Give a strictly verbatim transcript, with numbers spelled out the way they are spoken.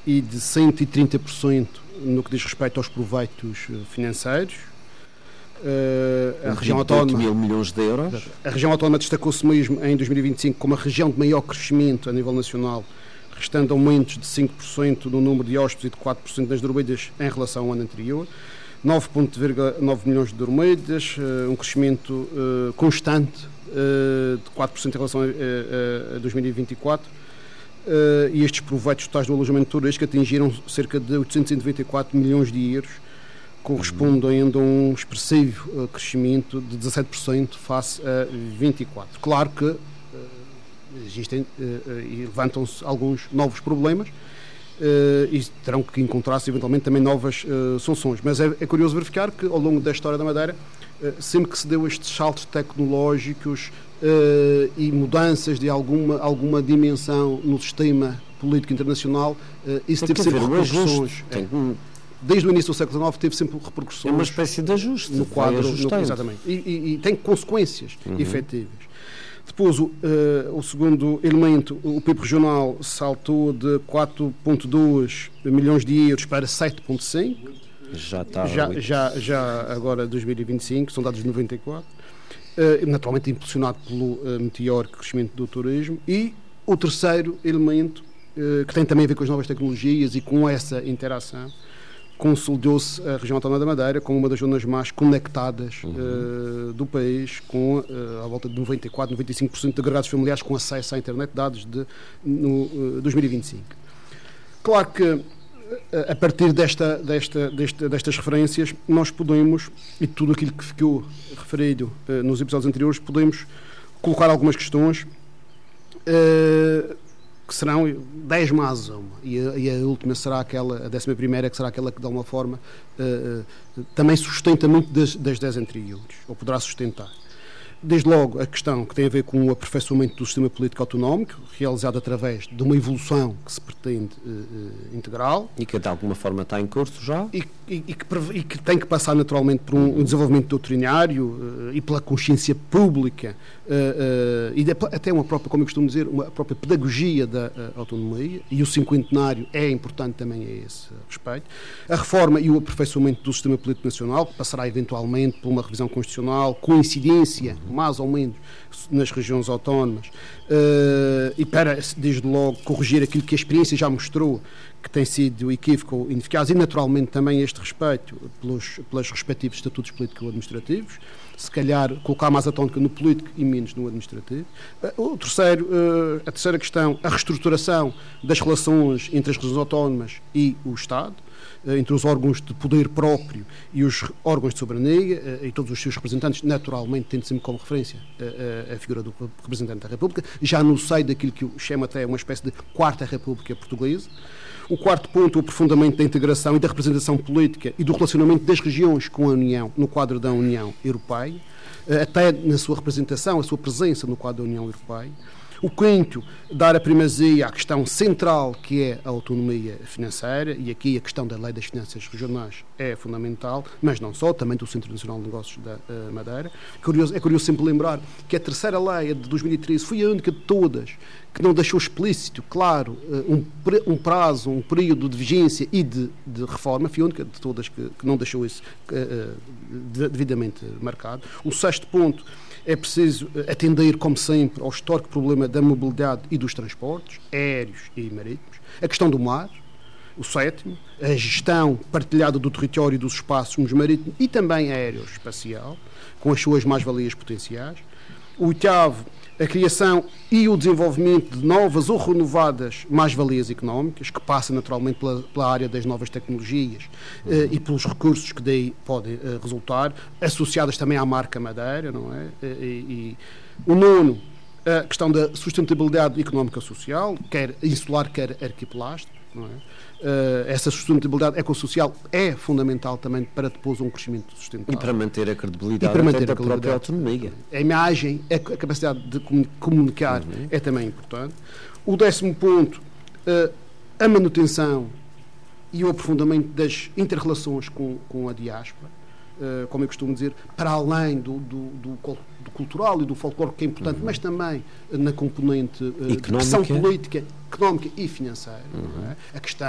e de cento e trinta por cento no que diz respeito aos proveitos financeiros. Uh, a região autónoma, mil milhões de euros. A região autónoma destacou-se mesmo em dois mil e vinte e cinco como a região de maior crescimento a nível nacional, restando aumentos de cinco por cento no número de hóspedes e de quatro por cento das dormidas em relação ao ano anterior. nove vírgula nove milhões de dormidas, uh, um crescimento uh, constante uh, de quatro por cento em relação a, a, a dois mil e vinte e quatro. Uh, e estes proveitos totais do alojamento turístico atingiram cerca de oitocentos e noventa e quatro milhões de euros, correspondendo a um expressivo uh, crescimento de dezassete por cento face a vinte e quatro por cento. Claro que uh, existem uh, uh, e levantam-se alguns novos problemas uh, e terão que encontrar-se eventualmente também novas uh, soluções. Mas é, é curioso verificar que ao longo da história da Madeira, uh, sempre que se deu estes saltos tecnológicos uh, e mudanças de alguma, alguma dimensão no sistema político internacional, uh, isso teve sempre repercussões. Desde o início do século dezenove teve sempre repercussões. É uma espécie de ajuste. No quadro, no, exatamente. E, e, e tem consequências uhum. efetivas. Depois, o, uh, o segundo elemento, o P I B regional saltou de quatro vírgula dois milhões de euros para sete vírgula cinco. Já está. Já, já, já agora dois mil e vinte e cinco, são dados de noventa e quatro. Uh, naturalmente impulsionado pelo uh, meteórico crescimento do turismo. E o terceiro elemento, uh, que tem também a ver com as novas tecnologias e com essa interação, consolidou-se a região autónoma da Madeira como uma das zonas mais conectadas uhum. uh, do país, com uh, à volta de noventa e quatro, noventa e cinco por cento de agregados familiares com acesso à internet, dados de no, uh, dois mil e vinte e cinco. Claro que uh, a partir desta, desta, desta, destas referências nós podemos, e tudo aquilo que ficou referido uh, nos episódios anteriores, podemos colocar algumas questões uh, que serão dez mais uma, e a, e a última será aquela, a décima primeira, que será aquela que de alguma forma uh, uh, também sustenta muito das, das dez anteriores, ou poderá sustentar. Desde logo a questão que tem a ver com o aperfeiçoamento do sistema político autonómico, realizado através de uma evolução que se pretende uh, uh, integral. E que de alguma forma está em curso já. E, e, e, que, e que tem que passar naturalmente por um, um desenvolvimento doutrinário uh, e pela consciência pública uh, uh, e de, até uma própria, como eu costumo dizer, uma própria pedagogia da uh, autonomia, e o cinquentenário é importante também a esse respeito. A reforma e o aperfeiçoamento do sistema político nacional, que passará eventualmente por uma revisão constitucional, coincidência mais ou menos nas regiões autónomas, uh, e para, desde logo, corrigir aquilo que a experiência já mostrou que tem sido equívoco ou ineficaz, e naturalmente também este respeito pelos, pelos respectivos estatutos político-administrativos, se calhar colocar mais a tónica no político e menos no administrativo. Uh, o terceiro, uh, a terceira questão, a reestruturação das relações entre as regiões autónomas e o Estado, entre os órgãos de poder próprio e os órgãos de soberania, e todos os seus representantes, naturalmente tendo sempre como referência a, a, a figura do representante da República, já no seio daquilo que eu chamo até uma espécie de quarta República Portuguesa. O quarto ponto, o aprofundamento da integração e da representação política e do relacionamento das regiões com a União, no quadro da União Europeia, até na sua representação, a sua presença no quadro da União Europeia. O quinto, dar a primazia à questão central, que é a autonomia financeira, e aqui a questão da lei das finanças regionais é fundamental, mas não só, também do Centro Nacional de Negócios da uh, Madeira. Curioso, é curioso sempre lembrar que a terceira lei, a de dois mil e treze, foi a única de todas que não deixou explícito, claro, um, um prazo, um período de vigência e de, de reforma, foi a única de todas que, que não deixou isso uh, devidamente marcado. O sexto ponto, é preciso atender, como sempre, ao histórico problema da mobilidade e dos transportes, aéreos e marítimos. A questão do mar, o sétimo, a gestão partilhada do território e dos espaços marítimos e também aeroespacial, com as suas mais-valias potenciais. O oitavo, a criação e o desenvolvimento de novas ou renovadas mais-valias económicas, que passa naturalmente pela, pela área das novas tecnologias eh, e pelos recursos que daí podem eh, resultar, associadas também à marca Madeira, não é? E, e, o nono, a questão da sustentabilidade económica social, quer insular, quer arquipelástico, não é? Uh, essa sustentabilidade ecossocial é fundamental também para depois um crescimento sustentável. E para manter a credibilidade, para manter da a própria autonomia. A imagem, a capacidade de comunicar uhum. é também importante. O décimo ponto, uh, a manutenção e o aprofundamento das inter-relações com, com a diáspora, uh, como eu costumo dizer, para além do, do, do, do cultural e do folclore, que é importante, uhum. mas também na componente uh, de pressão política, económica e financeira. Uhum. Não é? A questão